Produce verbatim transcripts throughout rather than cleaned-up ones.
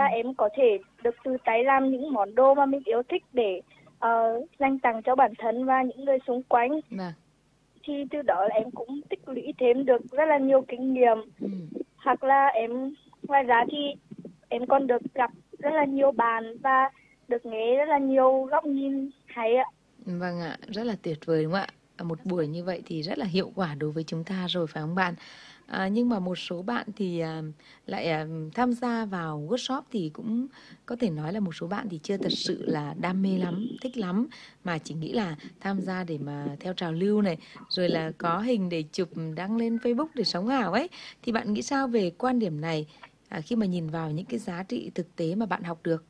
em có thể được tự tay làm những món đồ mà mình yêu thích để uh, dành tặng cho bản thân và những người xung quanh. Vâng. Thì từ đó là em cũng tích lũy thêm được rất là nhiều kinh nghiệm. Ừ. Hoặc là em, ngoài ra thì em còn được gặp rất là nhiều bạn và được nghe rất là nhiều góc nhìn hay ạ. Vâng ạ, rất là tuyệt vời đúng không ạ? Một buổi như vậy thì rất là hiệu quả đối với chúng ta rồi phải không bạn? À, nhưng mà một số bạn thì à, lại à, tham gia vào workshop thì cũng có thể nói là một số bạn thì chưa thật sự là đam mê lắm, thích lắm, mà chỉ nghĩ là tham gia để mà theo trào lưu này, rồi là có hình để chụp đăng lên Facebook để sống ảo ấy. Thì bạn nghĩ sao về quan điểm này à, khi mà nhìn vào những cái giá trị thực tế mà bạn học được?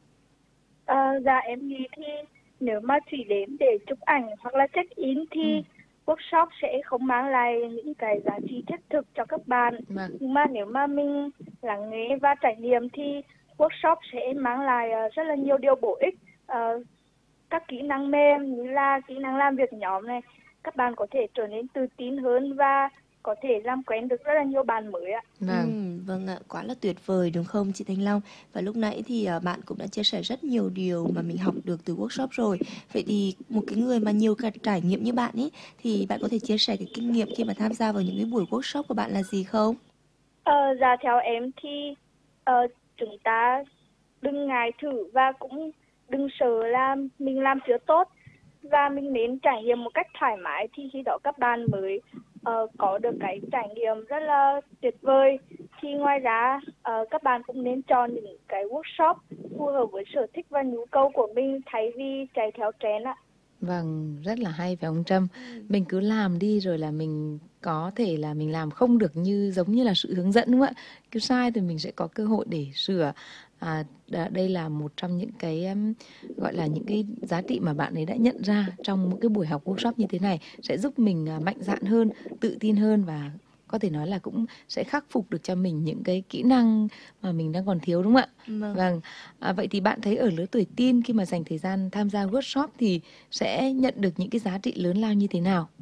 À, dạ em nghĩ thì nếu mà chỉ đến để chụp ảnh hoặc là check in thì Ừ. workshop sẽ không mang lại những cái giá trị thiết thực cho các bạn. Vâng. Nhưng mà nếu mà mình lắng nghe và trải nghiệm thì workshop sẽ mang lại uh, rất là nhiều điều bổ ích. Uh, các kỹ năng mềm như là kỹ năng làm việc nhóm này, các bạn có thể trở nên tự tin hơn và có thể làm quen được rất là nhiều bạn mới ạ. Vâng. Ừ, vâng ạ, quá là tuyệt vời đúng không chị Thanh Long? Và lúc nãy thì uh, bạn cũng đã chia sẻ rất nhiều điều mà mình học được từ workshop rồi. Vậy thì một cái người mà nhiều cả trải nghiệm như bạn ấy thì bạn có thể chia sẻ cái kinh nghiệm khi mà tham gia vào những cái buổi workshop của bạn là gì không? Ờ, dạ theo em thì uh, chúng ta đừng ngại thử và cũng đừng sợ là mình làm chưa tốt, và mình nên trải nghiệm một cách thoải mái thì khi đó các bạn mới uh, có được cái trải nghiệm rất là tuyệt vời. Thì ngoài ra uh, các bạn cũng nên chọn những cái workshop phù hợp với sở thích và nhu cầu của mình thay vì chạy theo trend ạ. Vâng, rất là hay phải không Trâm? Mình cứ làm đi rồi là mình có thể là mình làm không được như giống như là sự hướng dẫn đúng không ạ? Cứ sai thì mình sẽ có cơ hội để sửa. À, đây là một trong những cái um, gọi là những cái giá trị mà bạn ấy đã nhận ra trong một cái buổi học workshop như thế này, sẽ giúp mình uh, mạnh dạn hơn, tự tin hơn và có thể nói là cũng sẽ khắc phục được cho mình những cái kỹ năng mà mình đang còn thiếu đúng không ạ? Vâng. Vâng. À, vậy thì bạn thấy ở lứa tuổi teen khi mà dành thời gian tham gia workshop thì sẽ nhận được những cái giá trị lớn lao như thế nào?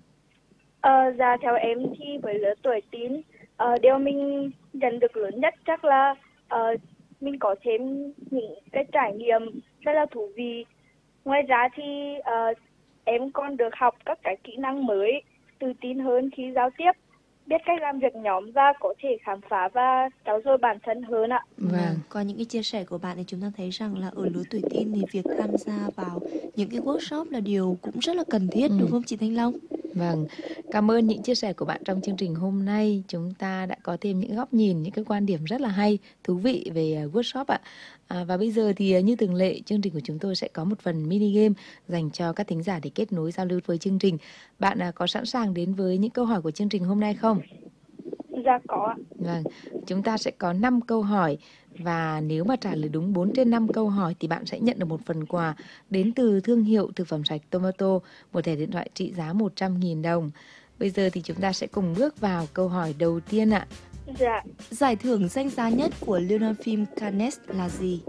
Ờ, dạ theo em thì với lứa tuổi teen, uh, điều mình nhận được lớn nhất chắc là uh, mình có thêm những cái trải nghiệm rất là thú vị. Ngoài ra thì uh, em còn được học các cái kỹ năng mới, tự tin hơn khi giao tiếp, biết cách làm việc nhóm và có thể khám phá và trau dồi bản thân hơn ạ. Vâng. Qua những cái chia sẻ của bạn thì chúng ta thấy rằng là ở lứa tuổi teen thì việc tham gia vào những cái workshop là điều cũng rất là cần thiết, ừ. đúng không chị Thanh Long? Vâng, cảm ơn những chia sẻ của bạn trong chương trình hôm nay. Chúng ta đã có thêm những góc nhìn, những cái quan điểm rất là hay, thú vị về workshop ạ. À, và bây giờ thì như thường lệ, chương trình của chúng tôi sẽ có một phần mini game dành cho các thính giả để kết nối giao lưu với chương trình. Bạn có sẵn sàng đến với những câu hỏi của chương trình hôm nay không? Dạ có. Vâng, chúng ta sẽ có năm câu hỏi và nếu mà trả lời đúng bốn trên năm câu hỏi thì bạn sẽ nhận được một phần quà đến từ thương hiệu thực phẩm sạch Tomato, một thẻ điện thoại trị giá một trăm nghìn đồng. Bây giờ thì chúng ta sẽ cùng bước vào câu hỏi đầu tiên ạ. Dạ. Giải thưởng danh giá nhất của liên hoan phim Cannes là gì?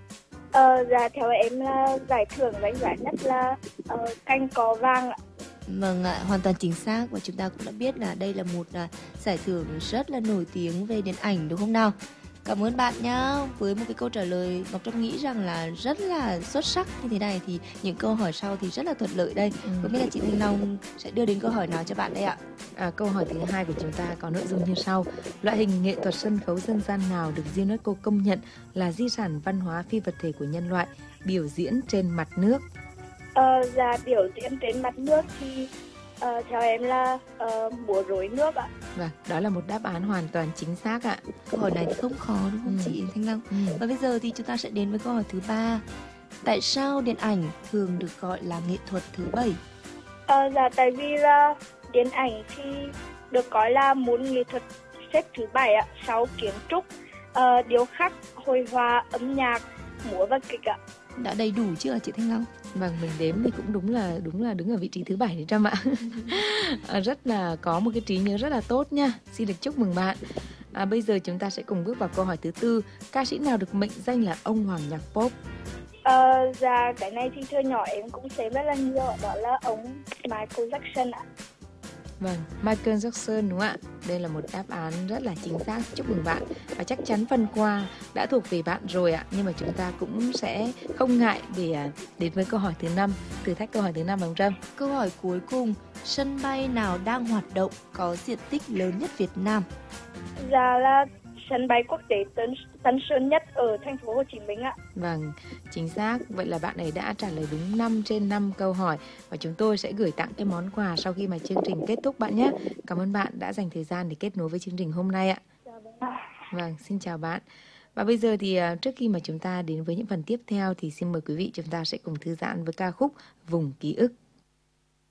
Ờ, dạ theo em là giải thưởng danh giá nhất là uh, canh cò vàng ạ. Vâng ạ, hoàn toàn chính xác, và chúng ta cũng đã biết là đây là một uh, giải thưởng rất là nổi tiếng về điện ảnh đúng không nào? Cảm ơn bạn nhá. Với một cái câu trả lời Ngọc Trâm nghĩ rằng là rất là xuất sắc như thế này thì những câu hỏi sau thì rất là thuận lợi đây. Ừ. Không biết là chị Thanh Long sẽ đưa đến câu hỏi nào cho bạn đây ạ? À, câu hỏi thứ hai của chúng ta có nội dung như sau. Loại hình nghệ thuật sân khấu dân gian nào được UNESCO công nhận là di sản văn hóa phi vật thể của nhân loại, biểu diễn trên mặt nước? Ờ, dạ biểu diễn trên mặt nước thì uh, theo em là uh, múa rối nước ạ. Vâng, đó là một đáp án hoàn toàn chính xác ạ. Câu hỏi này thì không khó đúng không ừ. chị Thanh Long? Ừ. Và bây giờ thì chúng ta sẽ đến với câu hỏi thứ ba. Tại sao điện ảnh thường được gọi là nghệ thuật thứ bảy? Ờ, dạ tại vì là điện ảnh thì được coi là môn nghệ thuật xếp thứ bảy ạ, sau kiến trúc, uh, điêu khắc, hội họa, âm nhạc, múa và kịch ạ. Đã đầy đủ chưa chị Thanh Long? Vâng, mình đếm thì cũng đúng là đúng là đứng ở vị trí thứ bảy đấy Trâm ạ. À, rất là có một cái trí nhớ rất là tốt nha. Xin được chúc mừng bạn. À, bây giờ chúng ta sẽ cùng bước vào câu hỏi thứ tư. Ca sĩ nào được mệnh danh là ông hoàng nhạc pop? Ờ, dạ cái này thì thưa nhỏ em cũng xem rất là nhiều, đó là ông Michael Jackson ạ. Vâng, Michael Jackson đúng không ạ? Đây là một đáp án rất là chính xác. Chúc mừng bạn. Và chắc chắn phần quà đã thuộc về bạn rồi ạ. Nhưng mà chúng ta cũng sẽ không ngại để à, đến với câu hỏi thứ năm, thử thách câu hỏi thứ năm Hồng Trâm. Câu hỏi cuối cùng, sân bay nào đang hoạt động có diện tích lớn nhất Việt Nam? Dạ là sân bay quốc tế Tân, Tân Sơn Nhất ở thành phố Hồ Chí Minh ạ. Vâng, chính xác. Vậy là bạn ấy đã trả lời đúng năm trên năm câu hỏi và chúng tôi sẽ gửi tặng cái món quà sau khi mà chương trình kết thúc bạn nhé. Cảm ơn bạn đã dành thời gian để kết nối với chương trình hôm nay ạ. Dạ vâng. Vâng, xin chào bạn. Và bây giờ thì uh, trước khi mà chúng ta đến với những phần tiếp theo thì xin mời quý vị chúng ta sẽ cùng thư giãn với ca khúc Vùng Ký ức.